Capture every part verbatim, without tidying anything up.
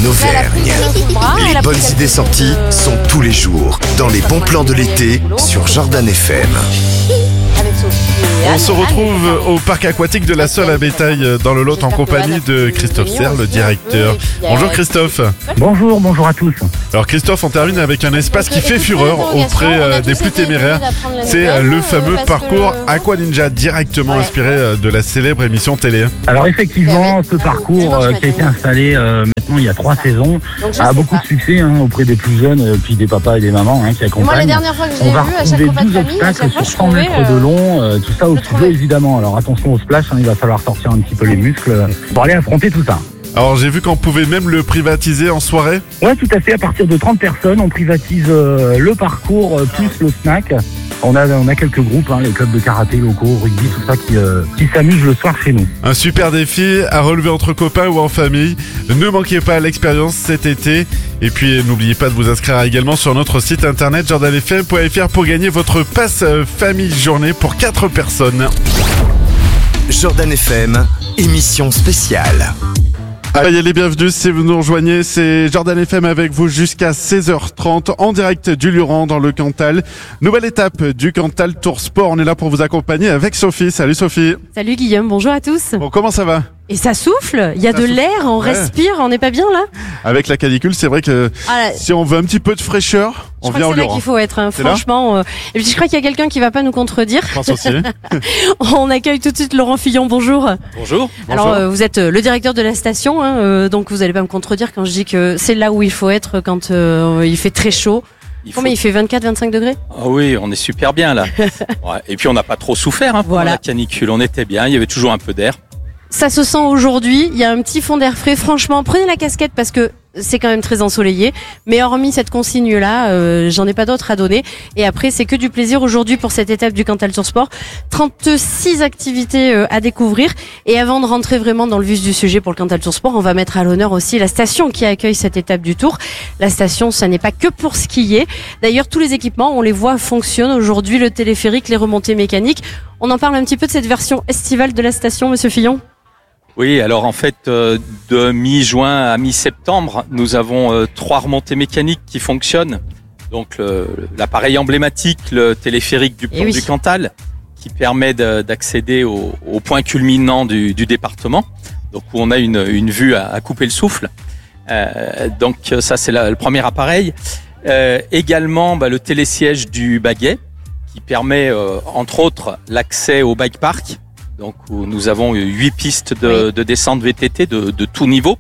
en Auvergne. Les bonnes idées sorties sont tous les jours dans les bons plans de l'été sur Jordan F M. On se retrouve au parc aquatique de la Seule à Bétail dans le Lot en compagnie de Christophe Serre, le directeur. Bonjour Christophe. Bonjour, bonjour à tous. Alors Christophe, on termine avec un espace qui fait fureur auprès des plus téméraires. C'est le fameux parcours Aqua Ninja, directement inspiré de la célèbre émission télé. Alors effectivement, ce parcours euh, qui a été installé euh, maintenant il y a trois saisons a beaucoup de succès hein, auprès des plus jeunes, euh, puis des papas et des mamans hein, qui accompagnent. Moi, la dernière fois que je l'ai On va vu, à chaque retrouver repas de douze famille, à obstacles chaque fois, sur je cent trouvais, mètres de long, euh, tout ça au studio évidemment. Alors attention au splash, hein, il va falloir sortir un petit peu les muscles euh, pour aller affronter tout ça. Alors j'ai vu qu'on pouvait même le privatiser en soirée. Ouais, tout à fait. À partir de trente personnes, on privatise euh, le parcours euh, plus le snack. On a, on a quelques groupes, hein, les clubs de karaté locaux, rugby, tout ça qui, euh, qui s'amusent le soir chez nous. Un super défi à relever entre copains ou en famille. Ne manquez pas l'expérience cet été. Et puis n'oubliez pas de vous inscrire également sur notre site internet jordan f m point f r pour gagner votre passe famille journée pour quatre personnes. Jordan F M, émission spéciale. Allez les bienvenus si vous nous rejoignez, c'est Jordan F M avec vous jusqu'à seize heures trente en direct du Luran dans le Cantal. Nouvelle étape du Cantal Tour Sport, on est là pour vous accompagner avec Sophie. Salut Sophie. Salut Guillaume, bonjour à tous. Bon, comment ça va? Et ça souffle, il y a Ça de souffle. l'air, on Ouais. respire, on n'est pas bien là? Avec la canicule, c'est vrai que Ah, là, si on veut un petit peu de fraîcheur, je on crois vient que au c'est là Luran. qu'il faut être, hein, C'est là franchement. euh, Et puis je crois qu'il y a quelqu'un qui va pas nous contredire. Je pense aussi. On accueille tout de suite Laurent Fillon, bonjour. Bonjour. Alors Bonjour. euh, vous êtes euh, le directeur de la station, hein, euh, donc vous allez pas me contredire quand je dis que c'est là où il faut être quand euh, il fait très chaud. Il faut- Combien il fait vingt-quatre vingt-cinq degrés? Ah oui, on est super bien là. Ouais. Et puis on n'a pas trop souffert hein, pendant Voilà. la canicule. On était bien, il y avait toujours un peu d'air. Ça se sent aujourd'hui, il y a un petit fond d'air frais. Franchement, prenez la casquette parce que c'est quand même très ensoleillé. Mais hormis cette consigne-là, euh, j'en ai pas d'autre à donner. Et après, c'est que du plaisir aujourd'hui pour cette étape du Cantal Tour Sport. trente-six activités euh, à découvrir. Et avant de rentrer vraiment dans le vif du sujet pour le Cantal Tour Sport, on va mettre à l'honneur aussi la station qui accueille cette étape du Tour. La station, ça n'est pas que pour skier. D'ailleurs, tous les équipements, on les voit, fonctionnent aujourd'hui. Le téléphérique, les remontées mécaniques. On en parle un petit peu de cette version estivale de la station, Monsieur Fillon? Oui, alors en fait, euh, de mi-juin à mi-septembre, nous avons euh, trois remontées mécaniques qui fonctionnent. Donc le- l'appareil emblématique, le téléphérique du Eh pont oui. du Cantal, qui permet de- d'accéder au, au point culminant du, du département, donc où on a une, une vue à, à couper le souffle. Euh, donc ça, c'est la- le premier appareil. Euh, également, bah, le télésiège du Baguet, qui permet, euh, entre autres, l'accès au bike park. Donc, où nous avons huit pistes de, de descente V T T de, de tout niveau.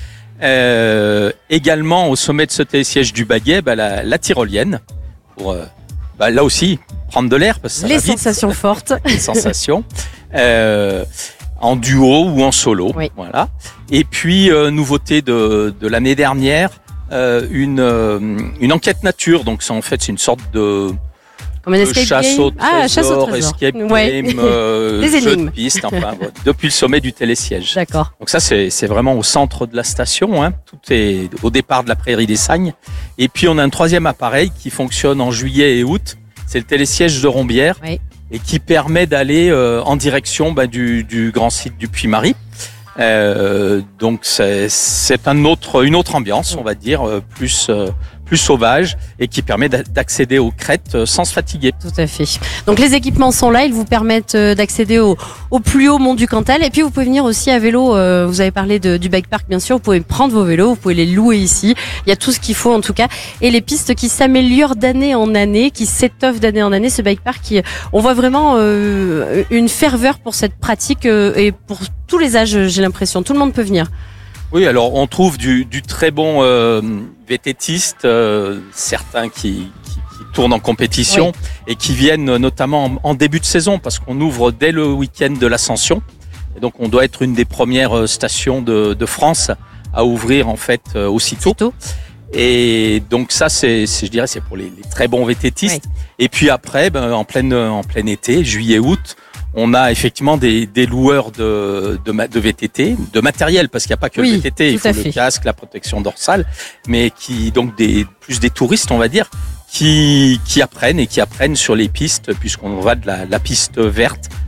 Euh, également, au sommet de ce télésiège du Baguet, bah, la, la tyrolienne, pour euh, bah, là aussi prendre de l'air parce que ça Les va vite. sensations fortes. Les sensations, euh, en duo ou en solo, Oui. voilà. Et puis euh, nouveauté de, de l'année dernière, euh, une euh, une enquête nature. Donc c'est en fait c'est une sorte de Comme un de escape chasse game. au Ah, trésor, chasse au trésor. escape Ouais. game, euh, Des jeu énigmes. de piste, enfin, voilà, depuis le sommet du télésiège. D'accord. Donc ça, c'est c'est vraiment au centre de la station. Hein. Tout est au départ de la prairie des Sagnes. Et puis on a un troisième appareil qui fonctionne en juillet et août. C'est le télésiège de Rombière Oui. et qui permet d'aller euh, en direction bah, du, du grand site du Puy-Marie. Euh, donc c'est c'est un autre une autre ambiance, on va dire, euh, plus euh, plus sauvage et qui permet d'a- d'accéder aux crêtes euh, sans se fatiguer. Tout à fait. Donc les équipements sont là, ils vous permettent euh, d'accéder au, au plus haut mont du Cantal. Et puis vous pouvez venir aussi à vélo. euh, vous avez parlé de, du bike park, bien sûr. Vous pouvez prendre vos vélos, vous pouvez les louer ici. Il y a tout ce qu'il faut en tout cas. Et les pistes qui s'améliorent d'année en année, qui s'étoffent d'année en année. Ce bike park, qui, on voit vraiment euh, une ferveur pour cette pratique euh, et pour tous les âges. J'ai l'impression, tout le monde peut venir. Oui, alors on trouve du, du très bon euh, vététiste, euh, certains qui, qui, qui tournent en compétition et qui viennent notamment en, en début de saison parce qu'on ouvre dès le week-end de l'Ascension. Et donc on doit être une des premières euh, stations de, de France à ouvrir en fait euh, aussitôt. Tôt. Et donc ça, c'est, c'est je dirais, c'est pour les, les très bons vététistes. Et puis après, ben, en pleine en plein été, juillet-août, on a effectivement des, des loueurs de, de, ma- de V T T, de matériel, parce qu'il n'y a pas que Oui, le V T T, il tout à faut le fait. casque, la protection dorsale, mais qui donc des plus des touristes, on va dire, qui qui apprennent et qui apprennent sur les pistes, puisqu'on va de la, la piste verte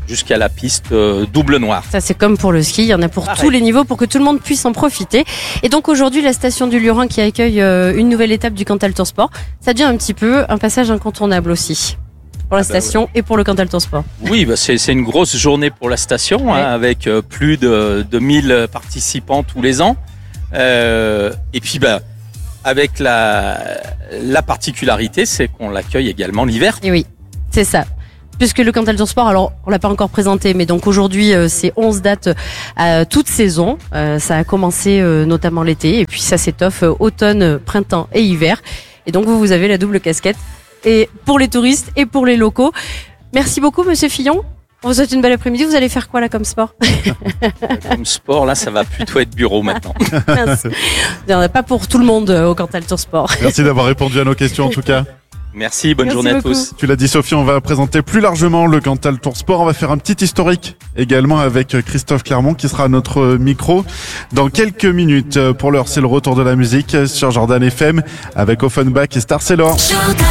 jusqu'à la piste euh, double noire. Ça, c'est comme pour le ski, il y en a pour Pareil. tous les niveaux pour que tout le monde puisse en profiter. Et donc aujourd'hui, la station du Lioran qui accueille euh, une nouvelle étape du Cantal Tour Sport, ça devient un petit peu un passage incontournable aussi pour la Ah bah station et pour le Cantal Tour Sport. Oui, bah c'est, c'est une grosse journée pour la station, Ouais. hein, avec euh, plus de, de mille participants tous les ans. Euh, et puis, bah, avec la, la particularité, c'est qu'on l'accueille également l'hiver. Et oui, c'est ça. Puisque le Cantal Tour Sport, alors on l'a pas encore présenté, mais donc aujourd'hui euh, c'est onze dates à toute saison. Euh, ça a commencé euh, notamment l'été et puis ça s'étoffe euh, automne, euh, printemps et hiver. Et donc vous vous avez la double casquette et pour les touristes et pour les locaux. Merci beaucoup Monsieur Fillon. On vous souhaite une belle après-midi. Vous allez faire quoi là comme sport? Comme sport, là, ça va plutôt être bureau maintenant. Mince. Il n'y en a pas pour tout le monde euh, au Cantal Tour Sport. Merci d'avoir répondu à nos questions en tout cas. Merci, bonne Merci journée beaucoup. à tous. Tu l'as dit Sophie, on va présenter plus largement le Cantal Tour Sport. On va faire un petit historique également avec Christophe Clermont qui sera à notre micro dans quelques minutes. Pour l'heure, c'est le retour de la musique sur Jordan F M avec Offenbach et Star Sailor.